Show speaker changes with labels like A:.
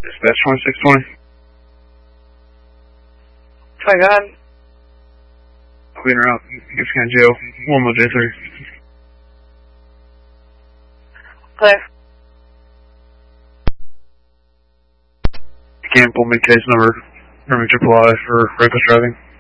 A: Dispatch 2620.
B: Hi, God.
A: Clean her out. Gibson County Jail. 11J3.
B: Okay.
A: You can't pull me case number. Triple I for reckless driving.